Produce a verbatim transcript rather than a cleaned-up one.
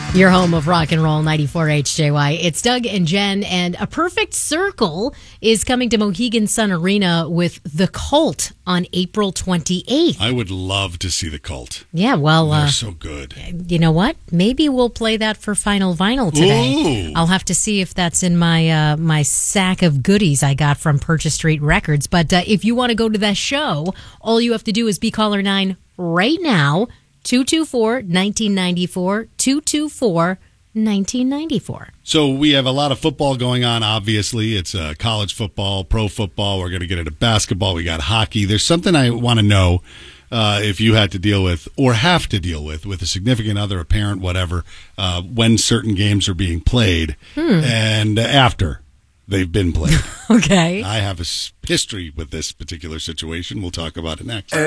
Your home of rock and roll, ninety-four H J Y. It's Doug and Jen, and A Perfect Circle is coming to Mohegan Sun Arena with The Cult on April twenty-eighth. I would love to see The Cult. Yeah, well... They're uh, so good. You know what? Maybe we'll play that for Final Vinyl today. Ooh. I'll have to see if that's in my uh, my sack of goodies I got from Purchase Street Records. But uh, if you want to go to that show, all you have to do is be caller nine right now. two two four, one nine nine four, two two four, one nine nine four. So we have a lot of football going on, obviously. It's uh, college football, pro football. We're going to get into basketball. We got hockey. There's something I want to know uh, if you had to deal with or have to deal with with a significant other, a parent, whatever, uh, when certain games are being played Hmm. and after they've been played. Okay. I have a s- history with this particular situation. We'll talk about it next.